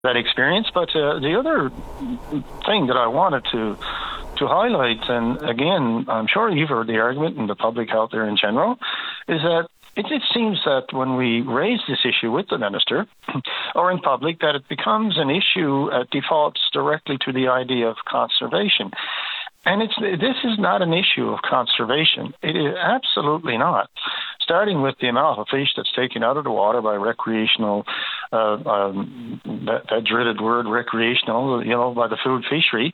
that experience. But the other thing that I wanted to highlight, and again, I'm sure you've heard the argument in the public out there in general, is that it seems that when we raise this issue with the minister or in public, that it becomes an issue that defaults directly to the idea of conservation. And this is not an issue of conservation. It is absolutely not. Starting with the amount of fish that's taken out of the water by recreational, that dreaded word recreational, by the food fishery,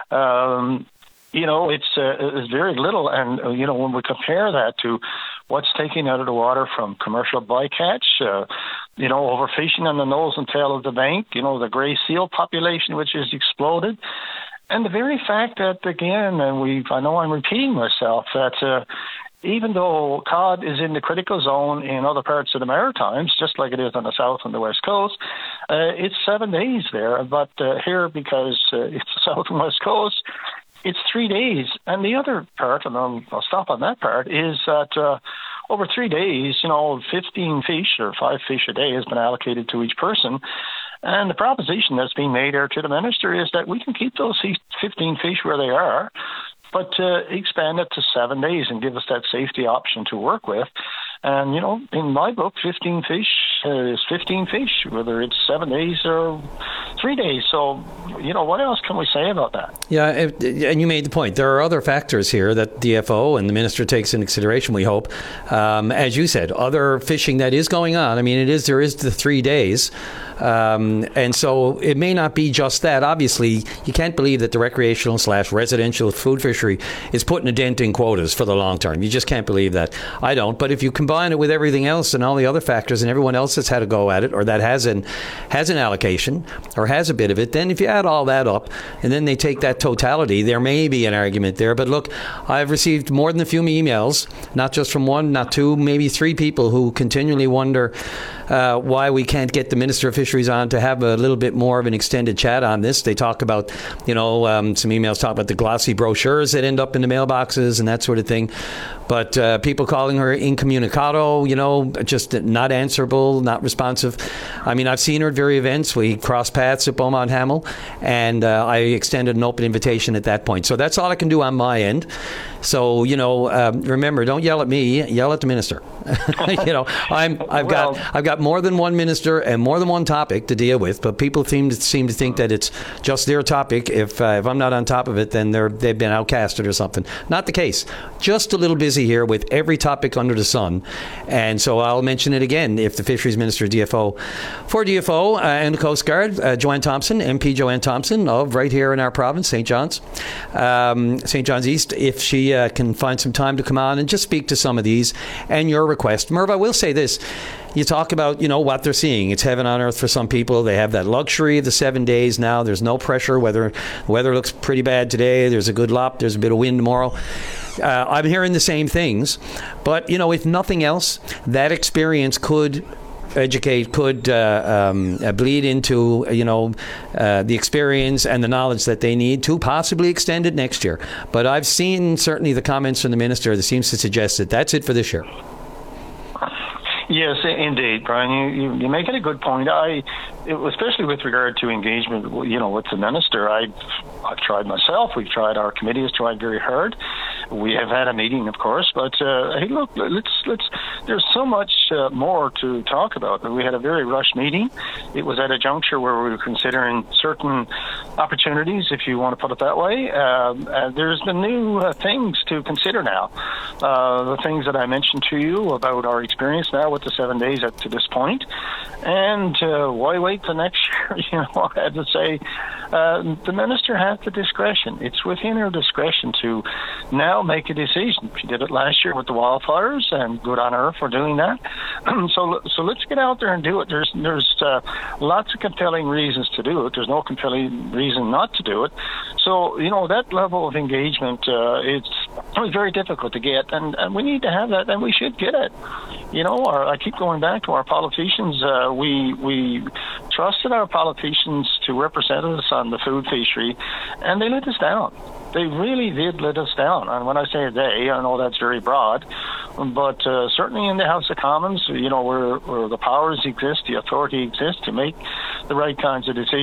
it's very little. And, when we compare that to what's taken out of the water from commercial bycatch, overfishing on the nose and tail of the bank, the gray seal population, which has exploded. And the very fact that, again, I know I'm repeating myself, that even though cod is in the critical zone in other parts of the Maritimes, just like it is on the south and the west coast, it's 7 days there. But here, because it's the south and west coast, it's 3 days. And the other part, and I'll stop on that part, is that over 3 days, 15 fish or 5 fish a day has been allocated to each person. And the proposition that's being made there to the minister is that we can keep those 15 fish where they are, but expand it to 7 days and give us that safety option to work with. And, in my book, 15 fish is 15 fish, whether it's 7 days or 3 days. So, what else can we say about that? Yeah, and you made the point. There are other factors here that DFO and the minister takes into consideration, we hope. As you said, other fishing that is going on. I mean, there is the 3 days. And so it may not be just that. Obviously, you can't believe that the recreational/residential food fishery is putting a dent in quotas for the long term. You just can't believe that. I don't. But if you combine it with everything else and all the other factors and everyone else that's had a go at it or that has an allocation or has a bit of it, then if you add all that up and then they take that totality, there may be an argument there. But look, I've received more than a few emails, not just from one, not two, maybe three people who continually wonder why we can't get the Minister of Fisheries on to have a little bit more of an extended chat on this. They talk about, some emails talk about the glossy brochures that end up in the mailboxes and that sort of thing. But people calling her incommunicado, just not answerable, not responsive. I mean, I've seen her at various events. We crossed paths at Beaumont Hamel, and I extended an open invitation at that point. So that's all I can do on my end. So, remember, don't yell at me, yell at the minister. I've got more than one minister and more than one topic to deal with, but people seem to think that it's just their topic. If I'm not on top of it, then they've been outcasted or something. Not the case. Just a little busy here with every topic under the sun. And so I'll mention it again. If the Fisheries Minister for DFO and the Coast Guard, Joanne Thompson, MP Joanne Thompson of right here in our province, St. John's East, if she can find some time to come on and just speak to some of these and your request. Merv, I will say this. You talk about, what they're seeing. It's heaven on earth for some people. They have that luxury of the 7 days now. There's no pressure. The weather looks pretty bad today. There's a good lop. There's a bit of wind tomorrow. I'm hearing the same things. But, if nothing else, that experience could bleed into, the experience and the knowledge that they need to possibly extend it next year. But I've seen certainly the comments from the minister that seems to suggest that that's it for this year. Yes, indeed, Brian. You make it a good point. Especially with regard to engagement, with the minister, I've tried myself. We've tried. Our committee has tried very hard. We have had a meeting, of course, but hey, look, let's. There's so much more to talk about. We had a very rushed meeting. It was at a juncture where we were considering certain opportunities, if you want to put it that way. There's been new things to consider now. The things that I mentioned to you about our experience now with the 7 days up to this point, and why wait till next year? I had to say, the minister has the discretion. It's within her discretion to now make a decision. She did it last year with the wildfires, and good on her for doing that. So let's get out there and do it. There's lots of compelling reasons to do it. There's no compelling reason not to do it. So, that level of engagement, it's very difficult to get, and we need to have that, and we should get it. I keep going back to our politicians. We trusted our politicians to represent us on the food fishery, and they let us down. They really did let us down. And when I say they, I know that's very broad, but certainly in the House of Commons, where the powers exist, the authority exists to make the right kinds of decisions.